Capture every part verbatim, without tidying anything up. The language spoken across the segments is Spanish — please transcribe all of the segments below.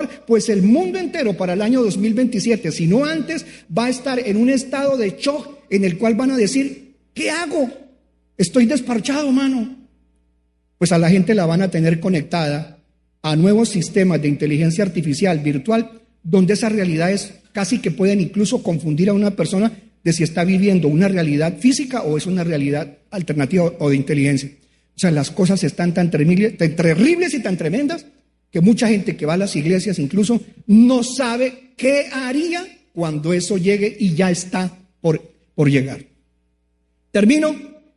Pues el mundo entero para el año dos mil veintisiete, si no antes, va a estar en un estado de shock en el cual van a decir, ¿qué hago? Estoy desparchado, mano. Pues a la gente la van a tener conectada a nuevos sistemas de inteligencia artificial virtual, donde esas realidades casi que pueden incluso confundir a una persona de si está viviendo una realidad física o es una realidad alternativa o de inteligencia. O sea, las cosas están tan terribles, tan terribles y tan tremendas que mucha gente que va a las iglesias incluso no sabe qué haría cuando eso llegue y ya está por, por llegar. Termino.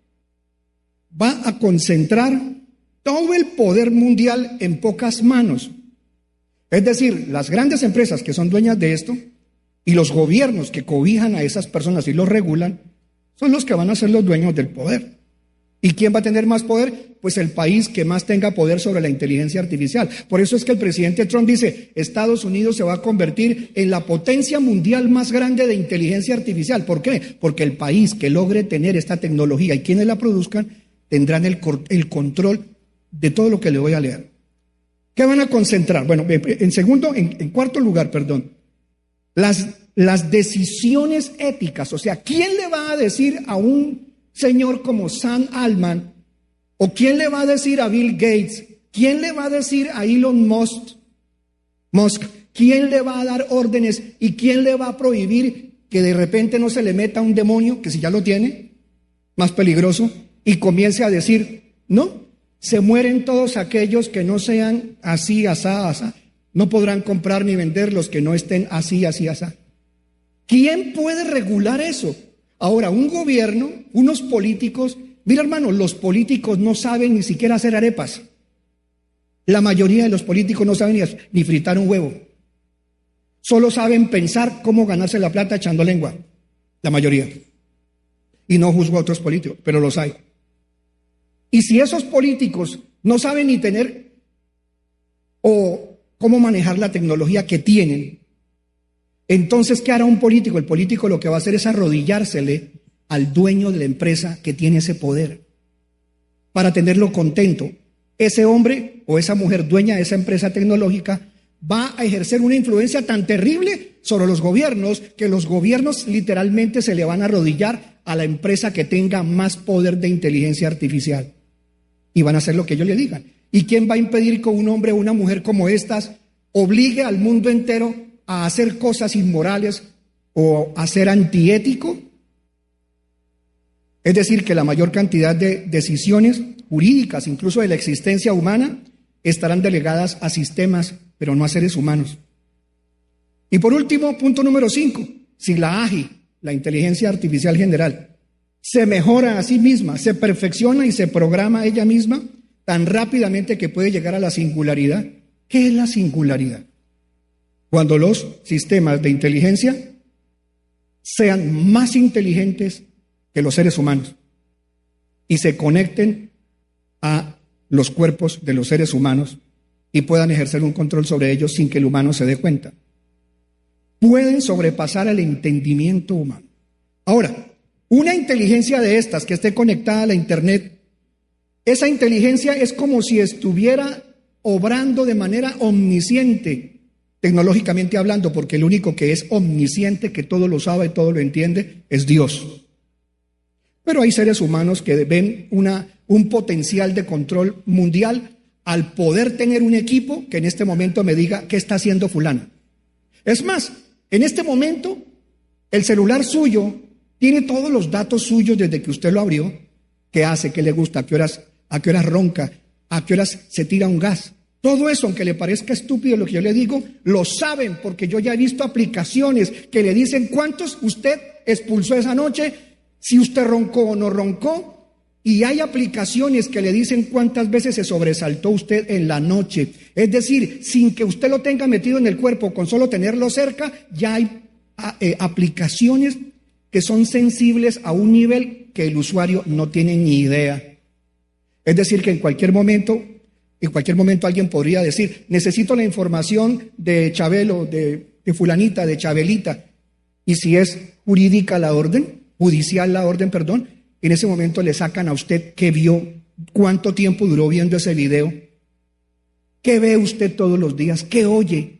Va a concentrar todo el poder mundial en pocas manos. Es decir, las grandes empresas que son dueñas de esto y los gobiernos que cobijan a esas personas y los regulan son los que van a ser los dueños del poder. ¿Y quién va a tener más poder? Pues el país que más tenga poder sobre la inteligencia artificial. Por eso es que el presidente Trump dice, Estados Unidos se va a convertir en la potencia mundial más grande de inteligencia artificial. ¿Por qué? Porque el país que logre tener esta tecnología y quienes la produzcan tendrán el, el control de todo lo que le voy a leer. ¿Qué van a concentrar? Bueno, en segundo, en, en cuarto lugar, perdón, las, las decisiones éticas. O sea, ¿quién le va a decir a un señor como Sam Altman, o quién le va a decir a Bill Gates, quién le va a decir a Elon Musk, Musk, quién le va a dar órdenes y quién le va a prohibir que de repente no se le meta un demonio, que si ya lo tiene, más peligroso, y comience a decir, no, se mueren todos aquellos que no sean así, asá, asá, no podrán comprar ni vender los que no estén así, así, asá. ¿Quién puede regular eso? Ahora, un gobierno, unos políticos, mira hermano, los políticos no saben ni siquiera hacer arepas. La mayoría de los políticos no saben ni, ni fritar un huevo. Solo saben pensar cómo ganarse la plata echando lengua. La mayoría. Y no juzgo a otros políticos, pero los hay. Y si esos políticos no saben ni tener o cómo manejar la tecnología que tienen, entonces, ¿qué hará un político? El político lo que va a hacer es arrodillársele al dueño de la empresa que tiene ese poder para tenerlo contento. Ese hombre o esa mujer dueña de esa empresa tecnológica va a ejercer una influencia tan terrible sobre los gobiernos que los gobiernos literalmente se le van a arrodillar a la empresa que tenga más poder de inteligencia artificial y van a hacer lo que ellos le digan. ¿Y quién va a impedir que un hombre o una mujer como estas obligue al mundo entero a hacer cosas inmorales o a ser antiético? Es decir, que la mayor cantidad de decisiones jurídicas, incluso de la existencia humana, estarán delegadas a sistemas, pero no a seres humanos. Y por último, punto número cinco, si la A G I, la inteligencia artificial general, se mejora a sí misma, se perfecciona y se programa a ella misma tan rápidamente que puede llegar a la singularidad. ¿Qué es la singularidad? Cuando los sistemas de inteligencia sean más inteligentes que los seres humanos y se conecten a los cuerpos de los seres humanos y puedan ejercer un control sobre ellos sin que el humano se dé cuenta. Pueden sobrepasar el entendimiento humano. Ahora, una inteligencia de estas que esté conectada a la internet, esa inteligencia es como si estuviera obrando de manera omnisciente, tecnológicamente hablando, porque el único que es omnisciente, que todo lo sabe, todo lo entiende, es Dios. Pero hay seres humanos que ven una, un potencial de control mundial al poder tener un equipo que en este momento me diga qué está haciendo fulano. Es más, en este momento, el celular suyo tiene todos los datos suyos desde que usted lo abrió, qué hace, qué le gusta, a qué horas, a qué horas ronca, a qué horas se tira un gas. Todo eso, aunque le parezca estúpido lo que yo le digo, lo saben porque yo ya he visto aplicaciones que le dicen cuántos usted expulsó esa noche, si usted roncó o no roncó, y hay aplicaciones que le dicen cuántas veces se sobresaltó usted en la noche. Es decir, sin que usted lo tenga metido en el cuerpo, con solo tenerlo cerca, ya hay eh, aplicaciones que son sensibles a un nivel que el usuario no tiene ni idea. Es decir, que en cualquier momento... En cualquier momento alguien podría decir, necesito la información de Chabelo, de, de fulanita, de Chabelita. Y si es jurídica la orden, judicial la orden, perdón, en ese momento le sacan a usted qué vio, cuánto tiempo duró viendo ese video, qué ve usted todos los días, qué oye,